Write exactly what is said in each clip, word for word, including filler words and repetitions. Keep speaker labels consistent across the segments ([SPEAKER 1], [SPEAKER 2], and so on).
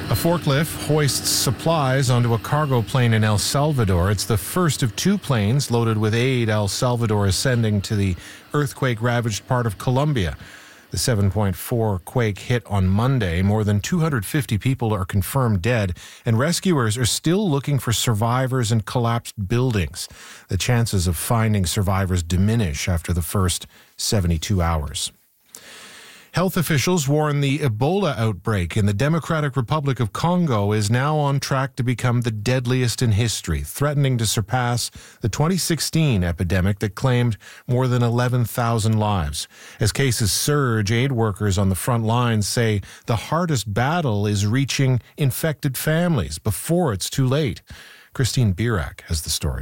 [SPEAKER 1] A forklift hoists supplies onto a cargo plane in El Salvador. It's the first of two planes loaded with aid El Salvador is sending to the earthquake-ravaged part of Colombia. The seven point four quake hit on Monday. More than two hundred fifty people are confirmed dead, and rescuers are still looking for survivors in collapsed buildings. The chances of finding survivors diminish after the first seventy-two hours. Health officials warn the Ebola outbreak in the Democratic Republic of Congo is now on track to become the deadliest in history, threatening to surpass the twenty sixteen epidemic that claimed more than eleven thousand lives. As cases surge, aid workers on the front lines say the hardest battle is reaching infected families before it's too late. Christine Birak has the story.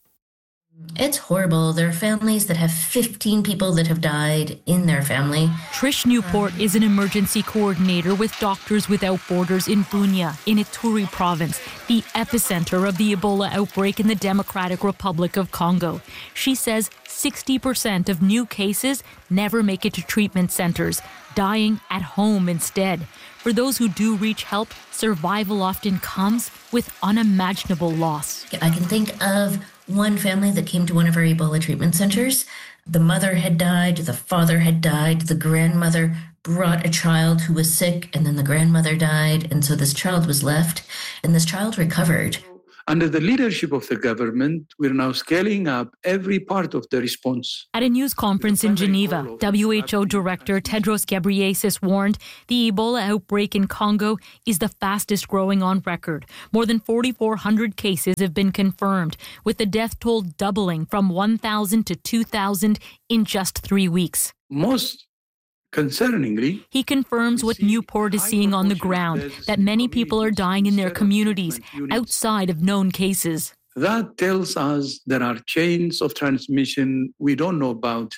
[SPEAKER 2] It's horrible. There are families that have fifteen people that have died in their family.
[SPEAKER 3] Trish Newport is an emergency coordinator with Doctors Without Borders in Bunia, in Ituri province, the epicenter of the Ebola outbreak in the Democratic Republic of Congo. She says sixty percent of new cases never make it to treatment centers, dying at home instead. For those who do reach help, survival often comes with unimaginable loss.
[SPEAKER 2] I can think of one family that came to one of our Ebola treatment centers. The mother had died, the father had died, the grandmother brought a child who was sick, and then the grandmother died, and so this child was left, and this child recovered.
[SPEAKER 4] Under the leadership of the government, we're now scaling up every part of the response.
[SPEAKER 3] At a news conference in Geneva, W H O Director Tedros Ghebreyesus warned the Ebola outbreak in Congo is the fastest growing on record. More than forty-four hundred cases have been confirmed, with the death toll doubling from one thousand to two thousand in just three weeks.
[SPEAKER 4] Most concerningly,
[SPEAKER 3] he confirms what Newport is seeing on the ground, that many people are dying in their communities outside of known cases.
[SPEAKER 4] That tells us there are chains of transmission we don't know about.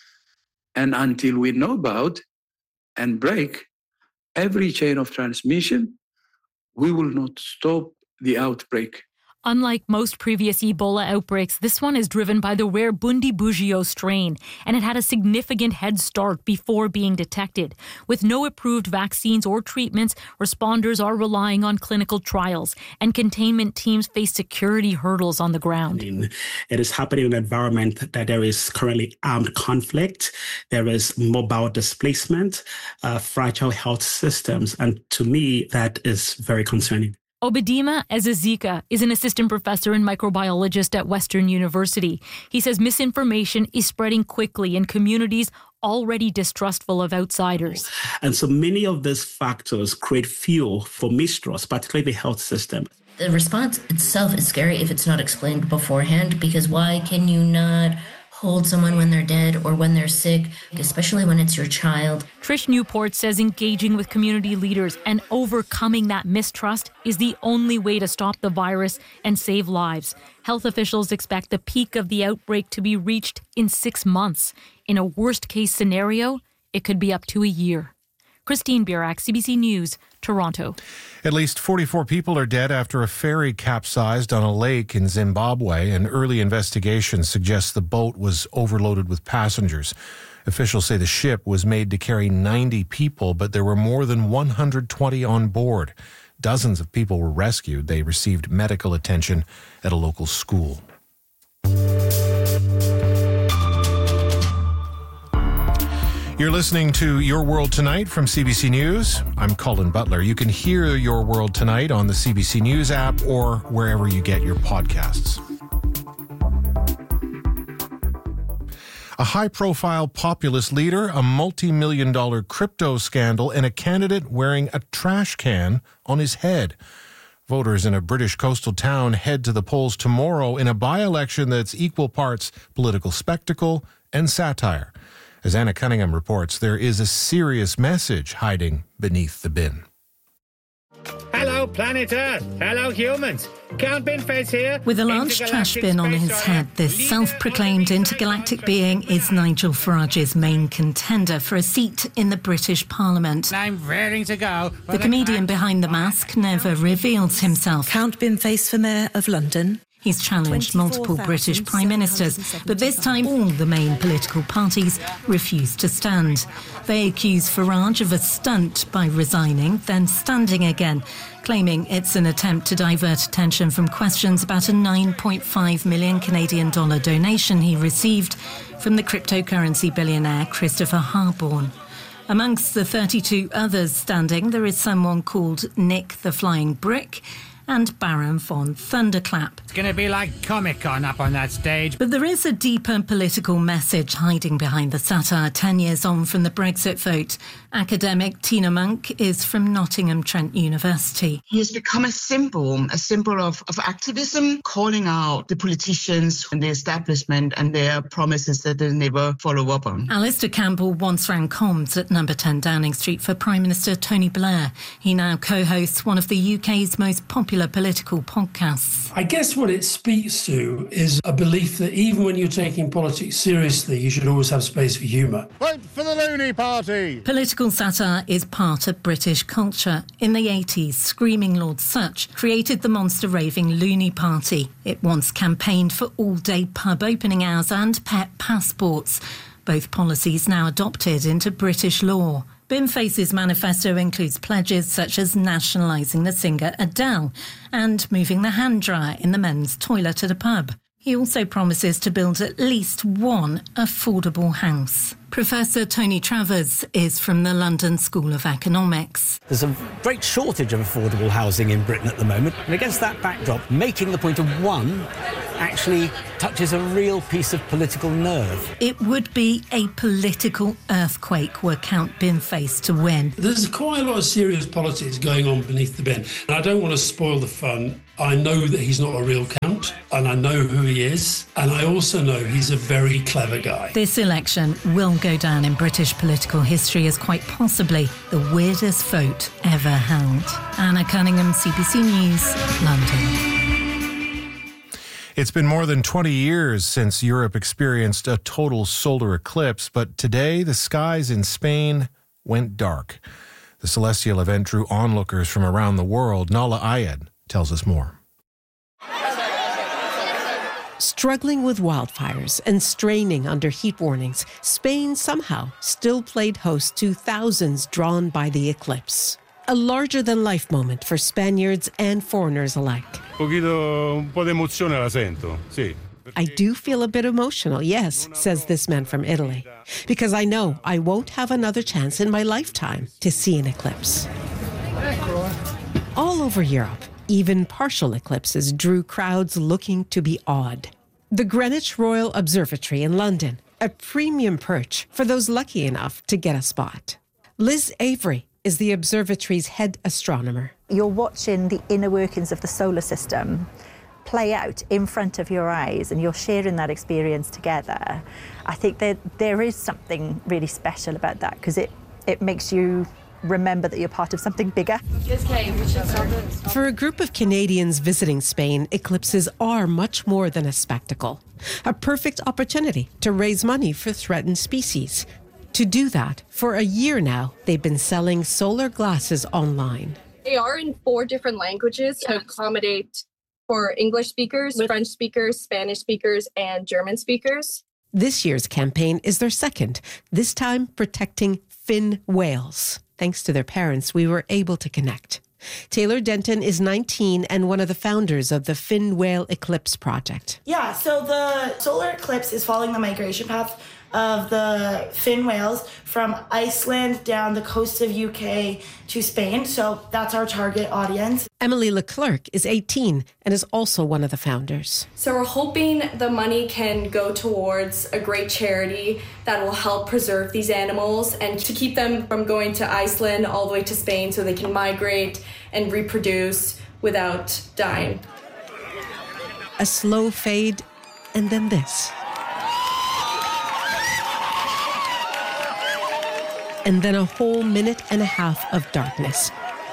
[SPEAKER 4] And until we know about and break every chain of transmission, we will not stop the outbreak.
[SPEAKER 3] Unlike most previous Ebola outbreaks, this one is driven by the rare Bundibugyo strain, and it had a significant head start before being detected. With no approved vaccines or treatments, responders are relying on clinical trials, and containment teams face security hurdles on the ground.
[SPEAKER 5] It is happening in an environment that there is currently armed conflict, there is mobile displacement, uh, fragile health systems, and to me, that is very concerning.
[SPEAKER 3] Obedima Ezezika is an assistant professor and microbiologist at Western University. He says misinformation is spreading quickly in communities already distrustful of outsiders.
[SPEAKER 5] And so many of these factors create fuel for mistrust, particularly the health system.
[SPEAKER 2] The response itself is scary if it's not explained beforehand, because why can you not hold someone when they're dead or when they're sick, especially when it's your child?
[SPEAKER 3] Trish Newport says engaging with community leaders and overcoming that mistrust is the only way to stop the virus and save lives. Health officials expect the peak of the outbreak to be reached in six months. In a worst-case scenario, it could be up to a year. Christine Birak, C B C News, Toronto.
[SPEAKER 1] At least forty-four people are dead after a ferry capsized on a lake in Zimbabwe. An early investigation suggests the boat was overloaded with passengers. Officials say the ship was made to carry ninety people, but there were more than one hundred twenty on board. Dozens of people were rescued. They received medical attention at a local school. You're listening to Your World Tonight from C B C News. I'm Colin Butler. You can hear Your World Tonight on the C B C News app or wherever you get your podcasts. A high-profile populist leader, a multi-million dollar crypto scandal, and a candidate wearing a trash can on his head. Voters in a British coastal town head to the polls tomorrow in a by-election that's equal parts political spectacle and satire. As Anna Cunningham reports, there is a serious message hiding beneath the bin.
[SPEAKER 6] Hello, planet Earth. Hello, humans. Count Binface here.
[SPEAKER 7] With a large trash bin on his head, this self-proclaimed intergalactic being is Nigel Farage's main contender for a seat in the British Parliament.
[SPEAKER 6] I'm raring to go.
[SPEAKER 7] The comedian behind the mask never reveals himself.
[SPEAKER 8] Count Binface for Mayor of London.
[SPEAKER 7] He's challenged multiple British prime ministers, but this time all the main political parties refused to stand. They accuse Farage of a stunt by resigning, then standing again, claiming it's an attempt to divert attention from questions about a nine point five million Canadian dollar donation he received from the cryptocurrency billionaire Christopher Harborne. Amongst the thirty-two others standing, there is someone called Nick the Flying Brick and Baron von Thunderclap.
[SPEAKER 6] It's going to be like Comic-Con up on that stage.
[SPEAKER 7] But there is a deeper political message hiding behind the satire ten years on from the Brexit vote. Academic Tina Monk is from Nottingham Trent University.
[SPEAKER 8] He has become a symbol, a symbol of, of activism, calling out the politicians and the establishment and their promises that they never follow up on.
[SPEAKER 7] Alistair Campbell once ran comms at number ten Downing Street for Prime Minister Tony Blair. He now co-hosts one of the U K's most popular political podcasts.
[SPEAKER 9] I guess what it speaks to is a belief that even when you're taking politics seriously, you should always have space for humour.
[SPEAKER 10] Vote for the Loony Party!
[SPEAKER 7] Political satire is part of British culture. In the eighties, Screaming Lord Sutch created the monster raving Loony Party. It once campaigned for all-day pub opening hours and pet passports, both policies now adopted into British law. BIMFACE's manifesto includes pledges such as nationalising the singer Adele and moving the hand dryer in the men's toilet at a pub. He also promises to build at least one affordable house. Professor Tony Travers is from the London School of Economics.
[SPEAKER 11] There's a great shortage of affordable housing in Britain at the moment, and against that backdrop, making the point of one actually touches a real piece of political nerve.
[SPEAKER 7] It would be a political earthquake were Count BIMFACE to win.
[SPEAKER 9] There's quite a lot of serious politics going on beneath the bin, and I don't want to spoil the fun. I know that he's not a real count, and I know who he is, and I also know he's a very clever guy.
[SPEAKER 7] This election will go down in British political history as quite possibly the weirdest vote ever held. Anna Cunningham, C B C News, London.
[SPEAKER 1] It's been more than twenty years since Europe experienced a total solar eclipse, but today the skies in Spain went dark. The celestial event drew onlookers from around the world. Nala Ayed tells us more.
[SPEAKER 12] Struggling with wildfires and straining under heat warnings, Spain somehow still played host to thousands drawn by the eclipse. A larger-than-life moment for Spaniards and foreigners alike. I do feel a bit emotional, yes, says this man from Italy, because I know I won't have another chance in my lifetime to see an eclipse. All over Europe, even partial eclipses drew crowds looking to be awed. The Greenwich Royal Observatory in London, a premium perch for those lucky enough to get a spot. Liz Avery is the observatory's head astronomer.
[SPEAKER 13] You're watching the inner workings of the solar system play out in front of your eyes, and you're sharing that experience together. I think that there is something really special about that, because it, it makes you remember that you're part of something bigger.
[SPEAKER 12] For a group of Canadians visiting Spain, eclipses are much more than a spectacle. A perfect opportunity to raise money for threatened species. To do that, for a year now, they've been selling solar glasses online.
[SPEAKER 14] They are in four different languages to accommodate for English speakers, French speakers, Spanish speakers, and German speakers.
[SPEAKER 12] This year's campaign is their second, this time protecting fin whales. Thanks to their parents, we were able to connect. Taylor Denton is nineteen and one of the founders of the Fin Whale Eclipse Project.
[SPEAKER 15] Yeah, so the solar eclipse is following the migration path of the fin whales from Iceland down the coast of U K to Spain. So that's our target audience.
[SPEAKER 12] Emily Leclerc is eighteen and is also one of the founders.
[SPEAKER 16] So we're hoping the money can go towards a great charity that will help preserve these animals and to keep them from going to Iceland all the way to Spain so they can migrate and reproduce without dying.
[SPEAKER 12] A slow fade, and then this. And then a whole minute and a half of darkness.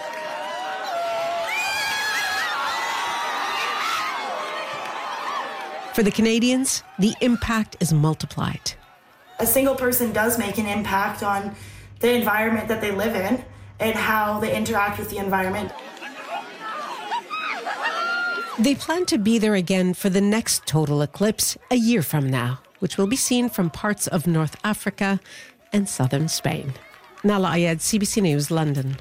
[SPEAKER 12] For the Canadians, the impact is multiplied.
[SPEAKER 15] A single person does make an impact on the environment that they live in and how they interact with the environment.
[SPEAKER 12] They plan to be there again for the next total eclipse a year from now, which will be seen from parts of North Africa and southern Spain. Nala Ayed, C B C News, London.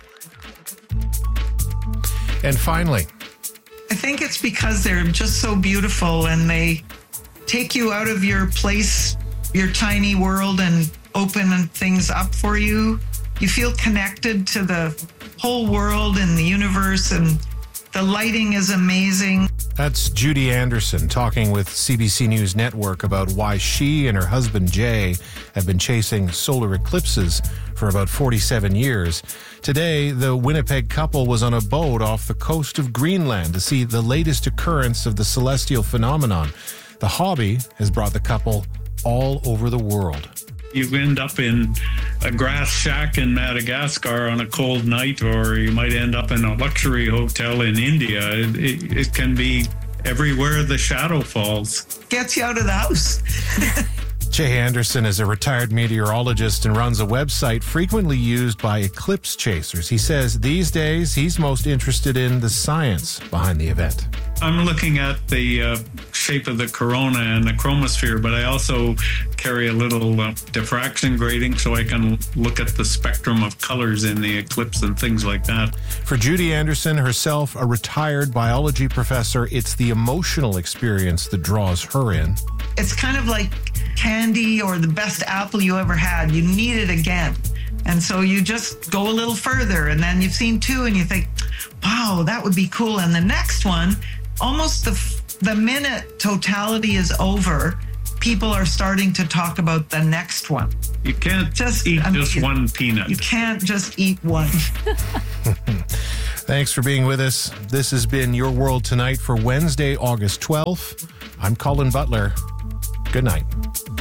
[SPEAKER 1] And finally,
[SPEAKER 17] I think it's because they're just so beautiful and they take you out of your place, your tiny world, and open things up for you. You feel connected to the whole world and the universe, and the lighting is amazing.
[SPEAKER 1] That's Judy Anderson talking with C B C News Network about why she and her husband Jay have been chasing solar eclipses for about forty-seven years. Today, the Winnipeg couple was on a boat off the coast of Greenland to see the latest occurrence of the celestial phenomenon. The hobby has brought the couple all over the world.
[SPEAKER 18] You end up in a grass shack in Madagascar on a cold night, or you might end up in a luxury hotel in India. It, it, it can be everywhere the shadow falls.
[SPEAKER 17] Gets you out of the house.
[SPEAKER 1] Jay Anderson is a retired meteorologist and runs a website frequently used by eclipse chasers. He says these days he's most interested in the science behind the event.
[SPEAKER 18] I'm looking at the uh, shape of the corona and the chromosphere, but I also carry a little uh, diffraction grating so I can look at the spectrum of colors in the eclipse and things like that.
[SPEAKER 1] For Judy Anderson, herself a retired biology professor, it's the emotional experience that draws her in.
[SPEAKER 17] It's kind of like candy or the best apple you ever had. You need it again. And so you just go a little further, and then you've seen two and you think, wow, that would be cool. And the next one, almost the the minute totality is over, people are starting to talk about the next one.
[SPEAKER 18] You can't just eat I mean, just one peanut.
[SPEAKER 17] You can't just eat one.
[SPEAKER 1] Thanks for being with us. This has been Your World Tonight for Wednesday, August twelfth. I'm Colin Butler. Good night.